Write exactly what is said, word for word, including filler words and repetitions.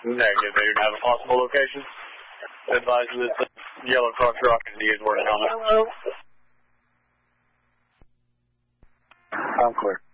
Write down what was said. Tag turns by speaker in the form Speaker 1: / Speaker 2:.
Speaker 1: Negative. They don't have a possible location. Advise that the yellow car truck and D is working on it.
Speaker 2: Hello.
Speaker 3: I'm clear.